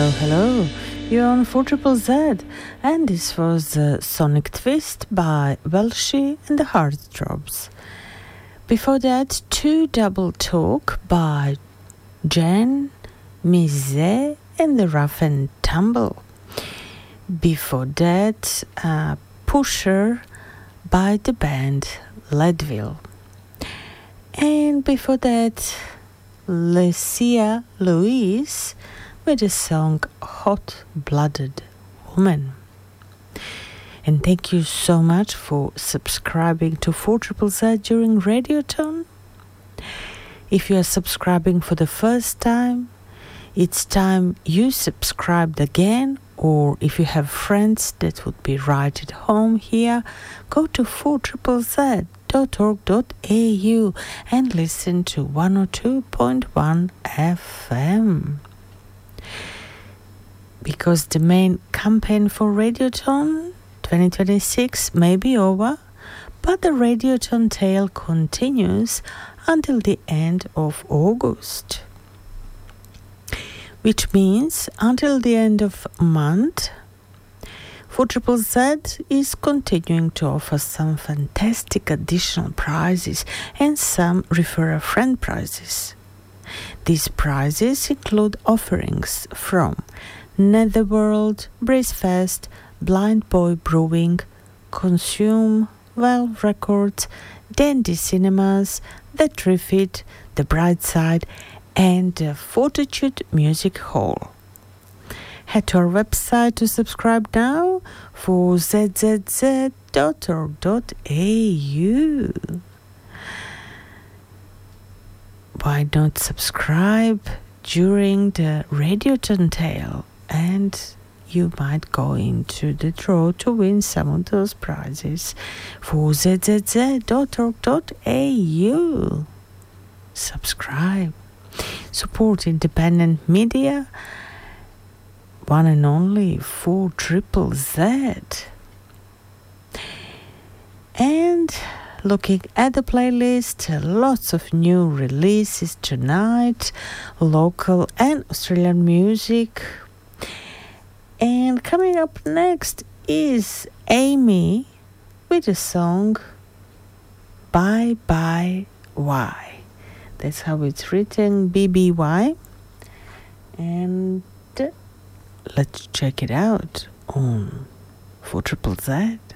Hello. You're on 4 Z, and this was Sonic Twist by Welshi and the Heartthrobs. Before that, Two Double Talk by Jen Mizet and the Rough and Tumble. Before that, Pusher by the band Leadville. And before that, Lucia Louise with the song Hot Blooded Woman. And thank you so much for subscribing to 4 Z during Radioton. If you are subscribing for the first time, it's time you subscribed again, or if you have friends that would be right at home here, go to 4ZZ.org.au and listen to 102.1 FM. Because the main campaign for Radioton 2026 may be over, but the Radioton tale continues until the end of August. Which means until the end of month, 4 Z is continuing to offer some fantastic additional prizes and some refer a friend prizes. These prizes include offerings from Netherworld, Bracefest, Blind Boy Brewing, Consume, Valve Records, Dandy Cinemas, The Trifid, The Bright Side, and the Fortitude Music Hall. Head to our website to subscribe now for zzz.org.au. Why not subscribe during the Radioton tale, and you might go into the draw to win some of those prizes for zzz.org.au. Subscribe. Support independent media, one and only 4 Z. And looking at the playlist, lots of new releases tonight, local and Australian music. And coming up next is Amy with the song Bye Bye Why. That's how it's written, BBY. And let's check it out on 4 Z.